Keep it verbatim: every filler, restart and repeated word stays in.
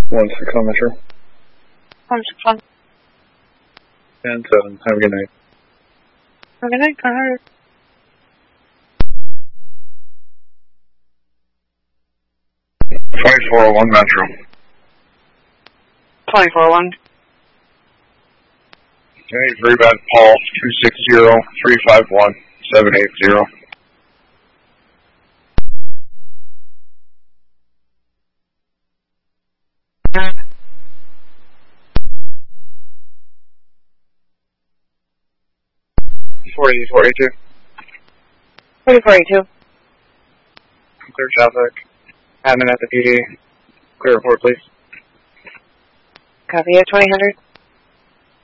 one six on Metro. one six one. ten seven. Have a good night. Have a good night, Connor. twenty-four oh one Metro. twenty-four oh one. Okay, Rebad Paul, two six zero, three five one, seven eight zero. forty-four eighty-two. forty-four eighty-two. Clear traffic. Admin at the P D. Clear report, please. Copy at twenty hundred.